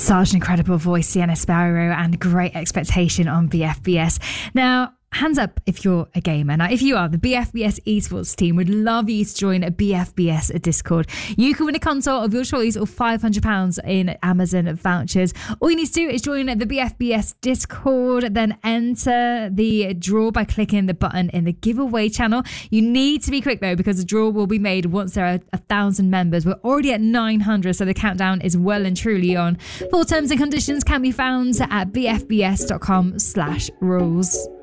Such an incredible voice, Sienna Sparrow, and great expectation on BFBS. Now, hands up if you're a gamer. Now, if you are, the BFBS esports team would love you to join a BFBS Discord. You can win a console of your choice or £500 in Amazon vouchers. All you need to do is join the BFBS Discord, then enter the draw by clicking the button in the giveaway channel. You need to be quick though, because the draw will be made once there are 1,000 members. We're already at 900, so the countdown is well and truly on. Full terms and conditions can be found at bfbs.com/rules.